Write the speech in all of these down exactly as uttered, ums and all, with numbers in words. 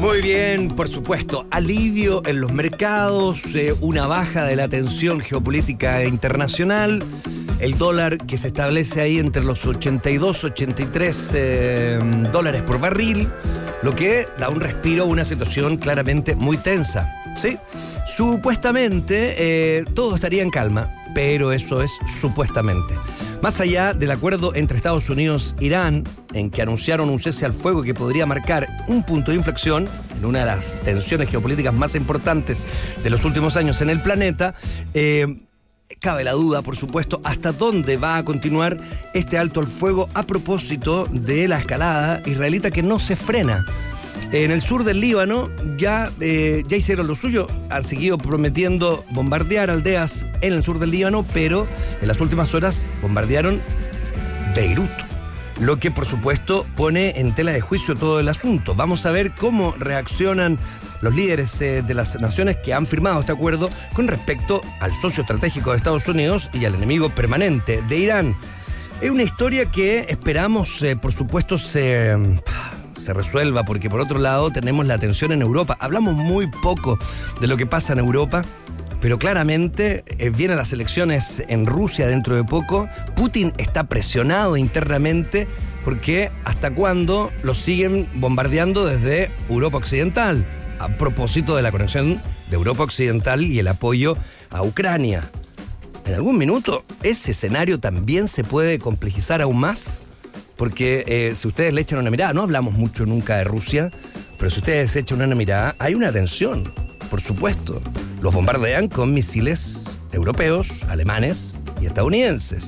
Muy bien, por supuesto, alivio en los mercados, eh, una baja de la tensión geopolítica internacional, el dólar que se establece ahí entre los ochenta y dos, ochenta y tres eh, dólares por barril, lo que da un respiro a una situación claramente muy tensa, ¿sí? Supuestamente eh, todo estaría en calma, pero eso es supuestamente. Más allá del acuerdo entre Estados Unidos e Irán, en que anunciaron un cese al fuego que podría marcar un punto de inflexión en una de las tensiones geopolíticas más importantes de los últimos años en el planeta, eh, cabe la duda, por supuesto, hasta dónde va a continuar este alto al fuego a propósito de la escalada israelita que no se frena. En el sur del Líbano ya, eh, ya hicieron lo suyo, han seguido prometiendo bombardear aldeas en el sur del Líbano, pero en las últimas horas bombardearon Beirut, lo que por supuesto pone en tela de juicio todo el asunto. Vamos a ver cómo reaccionan los líderes eh, de las naciones que han firmado este acuerdo con respecto al socio estratégico de Estados Unidos y al enemigo permanente de Irán. Es una historia que esperamos, eh, por supuesto, se... se resuelva, porque por otro lado tenemos la tensión en Europa. Hablamos muy poco de lo que pasa en Europa, pero claramente eh, vienen las elecciones en Rusia dentro de poco. Putin está presionado internamente porque ¿hasta cuándo lo siguen bombardeando desde Europa Occidental? A propósito de la conexión de Europa Occidental y el apoyo a Ucrania. En algún minuto ese escenario también se puede complejizar aún más. Porque eh, si ustedes le echan una mirada, no hablamos mucho nunca de Rusia, pero si ustedes echan una mirada, hay una tensión, por supuesto. Los bombardean con misiles europeos, alemanes y estadounidenses.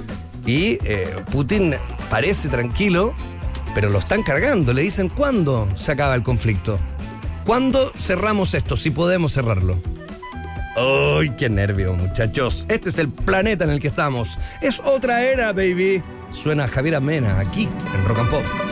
Y eh, Putin parece tranquilo, pero lo están cargando. Le dicen, ¿cuándo se acaba el conflicto? ¿Cuándo cerramos esto? Si podemos cerrarlo. ¡Ay, qué nervio, muchachos! Este es el planeta en el que estamos. Es otra era, baby. Suena Javier Amena aquí en Rock and Pop.